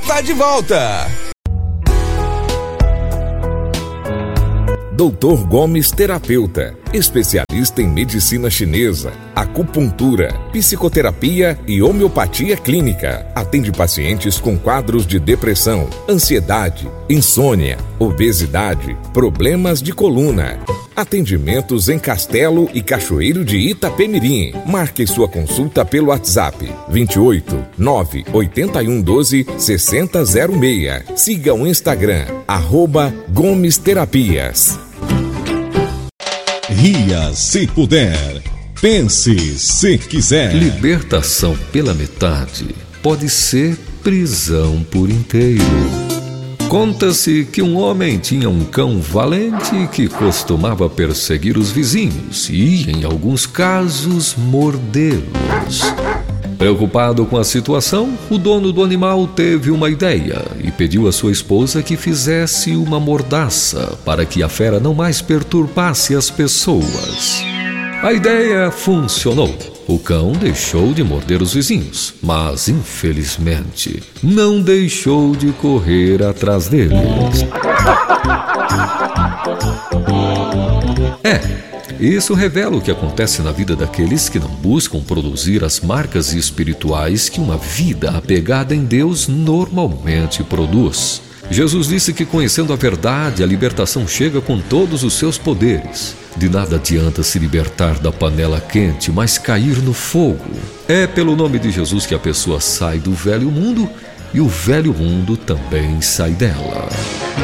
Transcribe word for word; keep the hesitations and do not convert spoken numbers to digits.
tá de volta. doutor Gomes Terapeuta, especialista em medicina chinesa, acupuntura, psicoterapia e homeopatia clínica. Atende pacientes com quadros de depressão, ansiedade, insônia, obesidade, problemas de coluna. Atendimentos em Castelo e Cachoeiro de Itapemirim. Marque sua consulta pelo WhatsApp vinte e oito, nove oito um um doze, seis zero zero seis. Siga o Instagram, arroba Gomes Terapias. Ria se puder, pense se quiser. Libertação pela metade pode ser prisão por inteiro. Conta-se que um homem tinha um cão valente que costumava perseguir os vizinhos e, em alguns casos, mordê-los. Preocupado com a situação, o dono do animal teve uma ideia e pediu à sua esposa que fizesse uma mordaça para que a fera não mais perturbasse as pessoas. A ideia funcionou. O cão deixou de morder os vizinhos, mas, infelizmente, não deixou de correr atrás deles. É, isso revela o que acontece na vida daqueles que não buscam produzir as marcas espirituais que uma vida apegada em Deus normalmente produz. Jesus disse que, conhecendo a verdade, a libertação chega com todos os seus poderes. De nada adianta se libertar da panela quente, mas cair no fogo. É pelo nome de Jesus que a pessoa sai do velho mundo e o velho mundo também sai dela.